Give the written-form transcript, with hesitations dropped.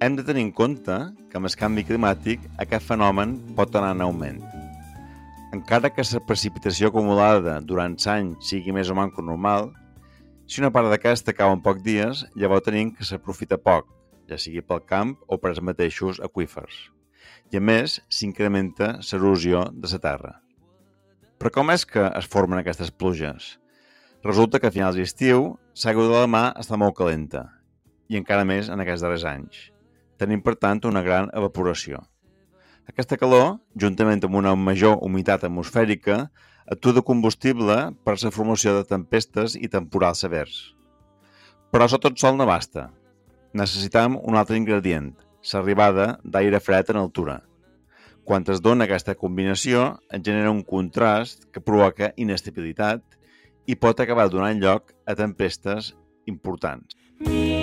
Hem de tenir en compte que amb el canvi climàtic aquest fenomen pot anar en augment. Encara que la precipitació acumulada durant l'any sigui més o manco normal, si una part d'aquesta cau en pocs dies, llavors tenim que s'aprofita poc, ja sigui pel camp o per els mateixos aqüífers. I a més, s'incrementa l'erosió de la terra. Però com és que es formen aquestes pluges? Resulta que a finals d'estiu l'aigua de la mar està molt calenta, i encara més en aquests darrers anys. Tenim, per tant, una gran evaporació. Aquesta calor, juntament amb una major humitat atmosfèrica, actua de combustible per la formació de tempestes i temporals severs. Però això tot sol no basta. Necessitam un altre ingredient, l'arribada d'aire fred en altura. Quan es dona aquesta combinació, es genera un contrast que provoca inestabilitat i pot acabar donant lloc a tempestes importants.